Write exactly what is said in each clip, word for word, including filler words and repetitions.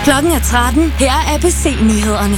Klokken er tretten. Her er A B C-nyhederne.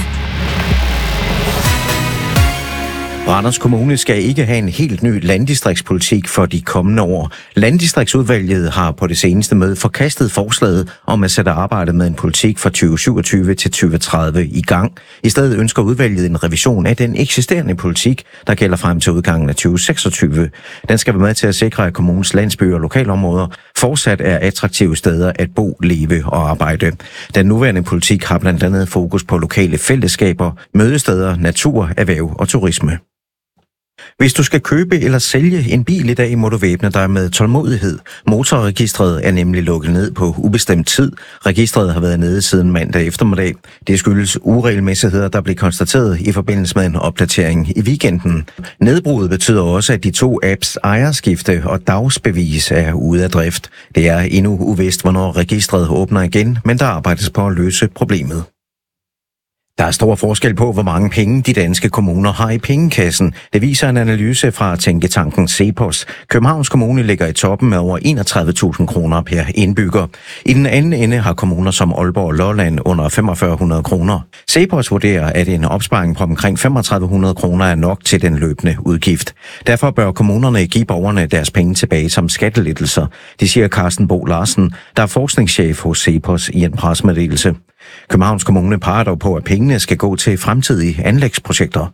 Randers Kommune skal ikke have en helt ny landdistriktspolitik for de kommende år. Landdistriktsudvalget har på det seneste møde forkastet forslaget om at sætte arbejdet med en politik fra tyve syvogtyve til tyve tredive i gang. I stedet ønsker udvalget en revision af den eksisterende politik, der gælder frem til udgangen af tyve seksogtyve. Den skal være med til at sikre, at kommunens landsbyer og lokalområder fortsat er attraktive steder at bo, leve og arbejde. Den nuværende politik har blandt andet fokus på lokale fællesskaber, mødesteder, natur, erhverv og turisme. Hvis du skal købe eller sælge en bil i dag, må du væbne dig med tålmodighed. Motorregistret er nemlig lukket ned på ubestemt tid. Registret har været nede siden mandag eftermiddag. Det skyldes uregelmæssigheder, der blev konstateret i forbindelse med en opdatering i weekenden. Nedbruddet betyder også, at de to apps ejerskifte og dagsbevis er ude af drift. Det er endnu uvist, hvornår registret åbner igen, men der arbejdes på at løse problemet. Der er stor forskel på, hvor mange penge de danske kommuner har i pengekassen. Det viser en analyse fra tænketanken CEPOS. Københavns Kommune ligger i toppen med over enogtredive tusind kroner per indbygger. I den anden ende har kommuner som Aalborg og Lolland under fem tusind fem hundrede kroner. CEPOS vurderer, at en opsparing på omkring fem tusind tre hundrede kroner er nok til den løbende udgift. Derfor bør kommunerne give borgerne deres penge tilbage som skattelettelser. Det siger Carsten Bo Larsen, der er forskningschef hos CEPOS i en pressemeddelelse. Københavns Kommune peger dog på, at pengene skal gå til fremtidige anlægsprojekter.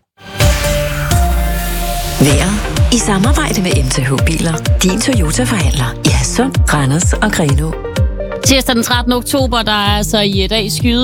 Vejret i samarbejde med M T H Biler. Din Toyota-forhandler i Hadsund, Randers og Grenaa. Tirsdag den trettende oktober, der er altså i dag skyet